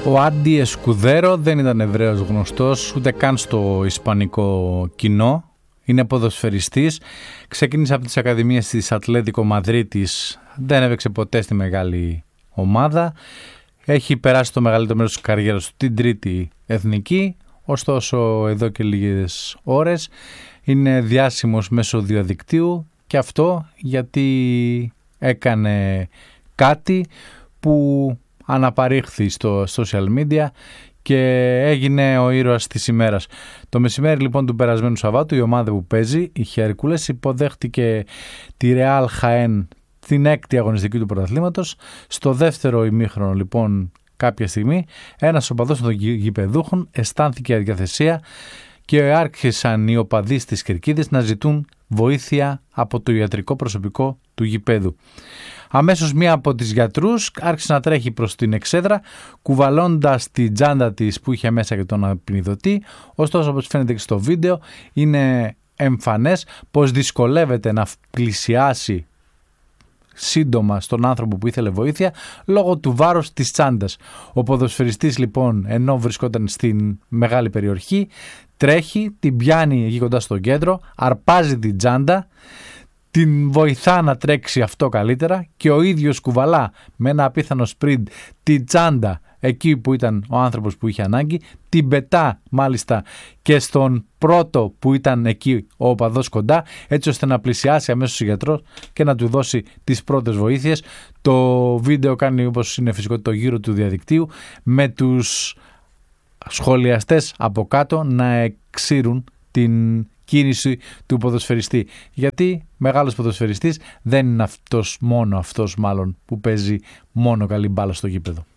Ο Άντι Εσκουδέρο δεν ήταν Εβραίος γνωστός ούτε καν στο ισπανικό κοινό. Είναι ποδοσφαιριστής. Ξεκίνησε από τις ακαδημίες της Ατλέτικο Μαδρίτης. Δεν έπαιξε ποτέ στη μεγάλη ομάδα. Έχει περάσει το μεγαλύτερο μέρος της καριέρας του στην τρίτη εθνική. Ωστόσο εδώ και λίγες ώρες είναι διάσημος μέσω διαδικτύου, και αυτό γιατί έκανε κάτι που αναπαρήχθη στο social media και έγινε ο ήρωας της ημέρας. Το μεσημέρι λοιπόν του περασμένου Σαββάτου η ομάδα που παίζει, η Χέρκουλες, υποδέχτηκε τη Ρεάλ Χαέν την έκτη αγωνιστική του πρωταθλήματος. Στο δεύτερο ημίχρονο λοιπόν κάποια στιγμή ένας οπαδός των γηπεδούχων αισθάνθηκε αδιαθεσία και άρχισαν οι οπαδοί στις κερκίδες να ζητούν βοήθεια από το ιατρικό προσωπικό του γηπέδου. Αμέσως μία από τις γιατρούς άρχισε να τρέχει προς την εξέδρα, κουβαλώντας την τσάντα της που είχε μέσα και τον απεινιδωτή. Ωστόσο, όπως φαίνεται και στο βίντεο, είναι εμφανές πως δυσκολεύεται να πλησιάσει σύντομα στον άνθρωπο που ήθελε βοήθεια λόγω του βάρους της τσάντας. Ο ποδοσφαιριστής λοιπόν, ενώ βρισκόταν στην μεγάλη περιοχή, τρέχει, την πιάνει εκεί κοντά στο κέντρο, αρπάζει την τσάντα, την βοηθά να τρέξει αυτό καλύτερα και ο ίδιος κουβαλά με ένα απίθανο sprint την τσάντα εκεί που ήταν ο άνθρωπος που είχε ανάγκη, την πετά μάλιστα και στον πρώτο που ήταν εκεί ο οπαδός κοντά, έτσι ώστε να πλησιάσει αμέσως ο γιατρός και να του δώσει τις πρώτες βοήθειες. Το βίντεο κάνει, όπως είναι φυσικό, το γύρο του διαδικτύου, με τους σχολιαστές από κάτω να εξήρουν την κίνηση του ποδοσφαιριστή. Γιατί μεγάλος ποδοσφαιριστής δεν είναι αυτός μάλλον που παίζει μόνο καλή μπάλα στο γήπεδο.